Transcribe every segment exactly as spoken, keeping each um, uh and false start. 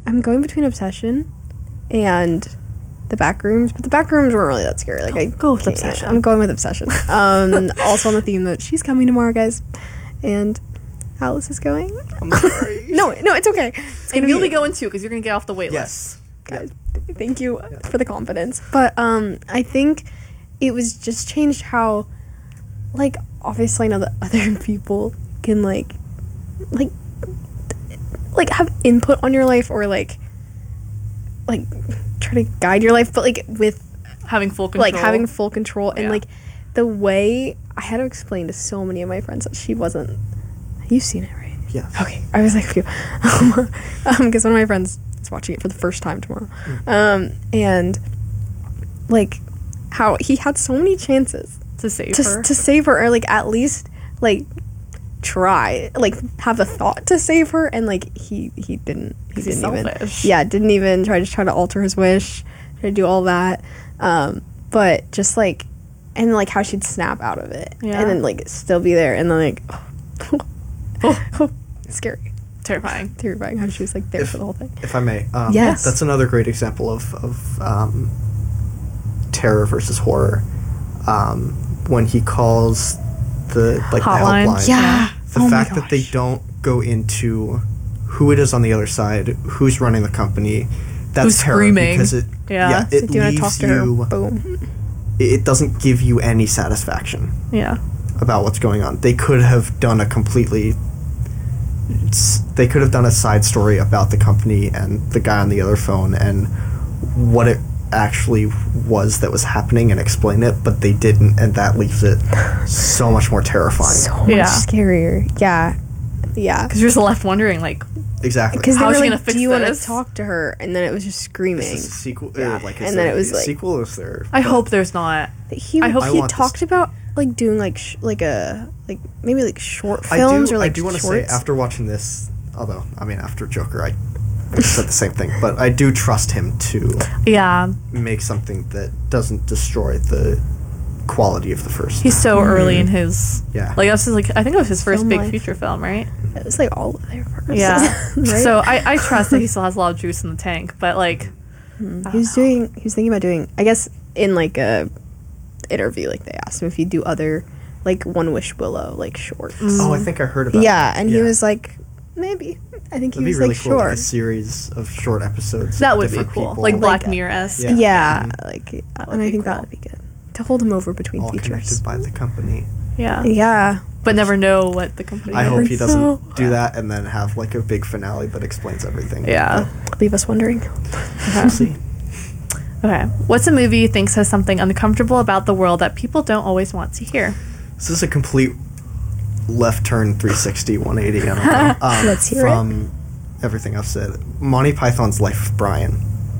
I'm going between Obsession and the Backrooms, but the Backrooms weren't really that scary. Like, I go with can't- Obsession. I'm going with Obsession. Um, also on the theme that she's coming tomorrow, guys, and Alice is going. I'm sorry. No, no, it's okay. It's And gonna you'll be be going too, because you're going to get off the wait Yes. list. guys. Thank you for the confidence. But um, I think it was just changed how, like, obviously I know that other people can like, like, like have input on your life or like, like try to guide your life, but like with Having full control. like having full control and Yeah. like the way I had to explain to so many of my friends that she wasn't. You've seen it, right? Yes. Okay, I was like, phew. um, because one of my friends is watching it for the first time tomorrow, um, and like how he had so many chances to save to her. to save her, or like at least like try, like have a thought to save her, and like he he didn't. He 'Cause he's didn't even. selfish. Yeah, didn't even try to try to alter his wish, try to do all that, um, but just like, and like how she'd snap out of it, Yeah. and then like still be there, and then like. Oh. Scary, Terrifying. terrifying how she was like there If- for the whole thing. If I may, um, Yes. that's another great example of, of um, terror versus horror. Um, when he calls the like Hotline. the helpline, Yeah. the Oh my fact that they gosh. don't go into who it is on the other side, who's running the company, that's Who's terror screaming. because it Yeah. yeah, So it do you want to talk leaves to her? you. Boom. It doesn't give you any satisfaction Yeah. about what's going on. They could have done a completely s- they could have done a side story about the company and the guy on the other phone and what it actually was that was happening and explain it, but they didn't, and that leaves it so much more terrifying. So much Yeah. scarier. Yeah. Yeah. Because you're just left wondering, like, Exactly. Because they How were is he like, gonna fix do you want to this? talk to her? And then it was just screaming. Is this a sequel? Yeah. Or like, is And there then it was a like- sequel? Or is there? I hope there's not. He, I hope- I he want this talked to be- about like doing like sh- like a like maybe like short I films do. or like I do want to say shorts. after watching this, although I mean after Joker, I said the same thing, but I do trust him to Yeah. make something that doesn't destroy the quality of the first. He's so early in his. Yeah. Like, this is like, I think it was his first Film big life. feature film, right? It was like all of their first. Yeah. right? So I, I trust that he still has a lot of juice in the tank, but like, he was doing. He was thinking about doing. I guess in like a interview, like they asked him if he'd do other like One Wish Willow like shorts. Oh, I think I heard about. Yeah, that. and he was like, maybe. I think he It'd be was really like, cool, sure. like a series of short episodes. that of would be different cool. people, Like Black Like, Mirror esque. Yeah. Yeah, Mhm. like, and would I be think cool. that would be good to hold him over between all features. connected by the company. Yeah. Yeah, But never know what the company I is. hope he doesn't so- do that and then have like a big finale that explains everything. Yeah. leave us wondering. But we'll see. Okay. What's a movie you think says something uncomfortable about the world that people don't always want to hear? This is a complete left turn three sixty, one eighty. I don't know. Um, Let's hear it. from everything I've said. Monty Python's Life of Brian.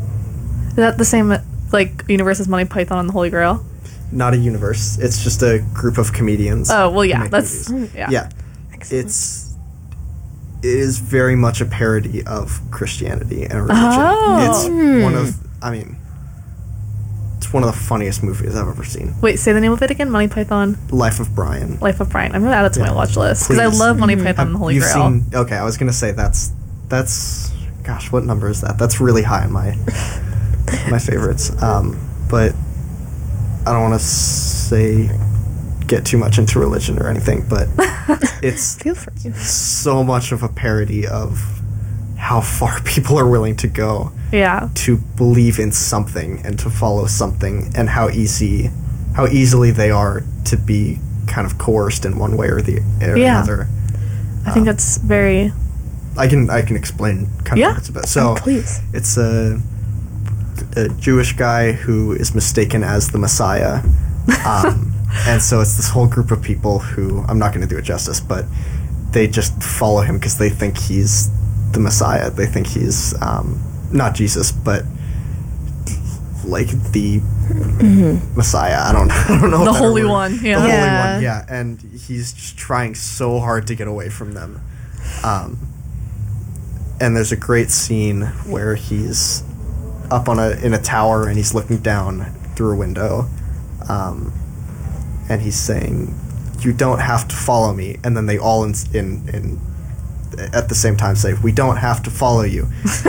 Is that the same, like, universe as Monty Python and the Holy Grail? Not a universe. It's just a group of comedians. Oh, well, who yeah. make That's. movies. Yeah. Yeah. Excellent. It's it is very much a parody of Christianity and religion. Oh. It's one of I mean it's one of the funniest movies I've ever seen. Wait, say the name of it again. Monty Python, Life of Brian. Life of Brian. I'm going to add it to Yeah. my watch list. Because I Please. love Monty Python and the Holy You've Grail. seen okay, I was gonna say that's that's gosh, what number is that? That's really high in my my favorites. Um, but I don't wanna say get too much into religion or anything, but it's Feel free. so much of a parody of how far people are willing to go Yeah. to believe in something and to follow something, and how easy how easily they are to be kind of coerced in one way or the or Yeah. another. I think that's very. I can I can explain kind of Yeah. what it's about. So Please. it's a a Jewish guy who is mistaken as the Messiah. Um, and so it's this whole group of people who, I'm not going to do it justice, but they just follow him because they think he's the Messiah. They think he's um, not Jesus, but like the Messiah. I don't, I don't know. The a better Holy word. One, yeah. The Holy Yeah. One, yeah. And he's just trying so hard to get away from them. Um, and there's a great scene where he's up on a in a tower and he's looking down through a window, um, and he's saying, "You don't have to follow me." And then they all in in, in at the same time say, "We don't have to follow you."